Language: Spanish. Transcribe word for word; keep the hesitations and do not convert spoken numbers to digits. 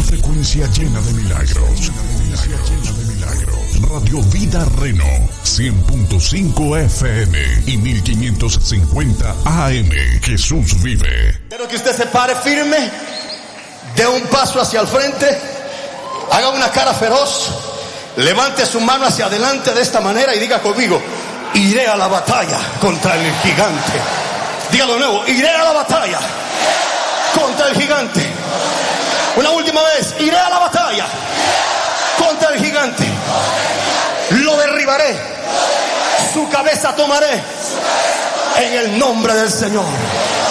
frecuencia llena de milagros. Llena de milagros. Radio Vida Reno, cien punto cinco F M y mil quinientos cincuenta A M. Jesús vive. Quiero que usted se pare firme, dé un paso hacia el frente, haga una cara feroz, levante su mano hacia adelante de esta manera y diga conmigo: iré a la batalla contra el gigante. Dígalo de nuevo: iré a la batalla contra el gigante. Una última vez: iré a la batalla contra el gigante. Lo derribaré, su cabeza tomaré en el nombre del Señor.